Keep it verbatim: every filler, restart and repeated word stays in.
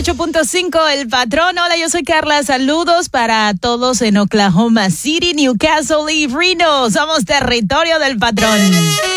ocho punto cinco El Patrón. Hola, yo soy Carla. Saludos para todos en Oklahoma City, Newcastle y Reno. Somos territorio del Patrón.